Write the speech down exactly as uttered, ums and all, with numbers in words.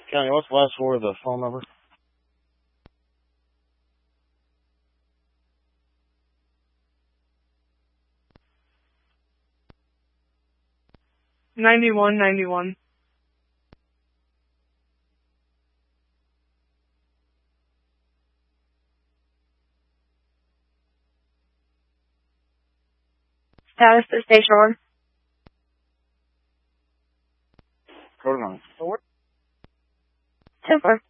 County, what's the last four of the phone number? Ninety-one, ninety-one. Status to station one. Code nine. ten four.